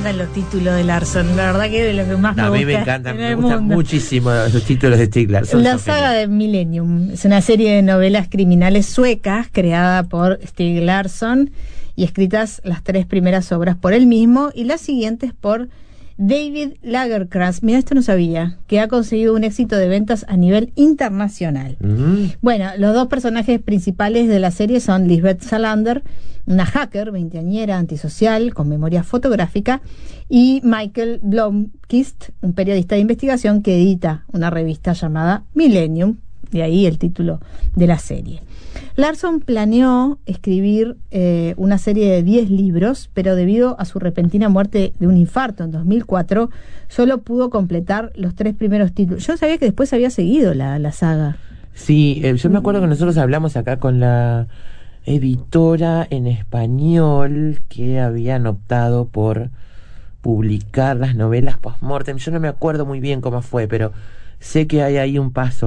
encantan los títulos de Larsson, la verdad que es de lo que más me gusta. A mí me encantan, me gustan muchísimo los títulos de Stieg Larsson. La saga de Millennium es una serie de novelas criminales suecas creada por Stieg Larsson y escritas las 3 primeras obras por él mismo y las siguientes por David Lagercrantz. Mira, esto no sabía, que ha conseguido un éxito de ventas a nivel internacional. Bueno, los 2 personajes principales de la serie son Lisbeth Salander, una hacker veinteañera antisocial con memoria fotográfica, y Michael Blomkvist, un periodista de investigación que edita una revista llamada Millennium, de ahí el título de la serie. Larsson planeó escribir una serie de 10 libros, pero debido a su repentina muerte de un infarto en 2004, solo pudo completar los 3 primeros títulos. Yo no sabía que después había seguido la saga. Sí, yo me acuerdo que nosotros hablamos acá con la editora en español que habían optado por publicar las novelas post-mortem. Yo no me acuerdo muy bien cómo fue, pero sé que hay ahí un paso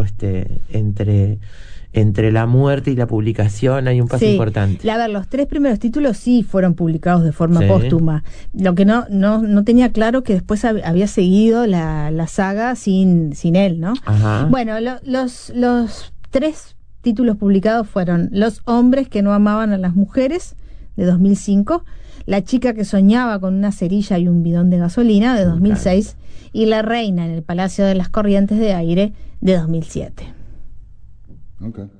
entre la muerte y la publicación, hay un paso importante. A ver, los 3 primeros títulos sí fueron publicados de forma póstuma. Lo que no tenía claro que después había seguido la saga sin él, ¿no? Ajá. Bueno, los 3 títulos publicados fueron Los hombres que no amaban a las mujeres, de 2005, La chica que soñaba con una cerilla y un bidón de gasolina, de 2006, y La reina en el Palacio de las Corrientes de Aire, de 2007. Okay.